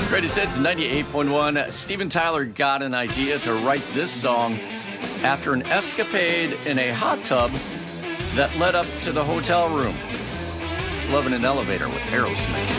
Greatest hits 98.1. Steven Tyler got an idea to write this song after an escapade in a hot tub that led up to the hotel room. It's Love in an Elevator with Aerosmith.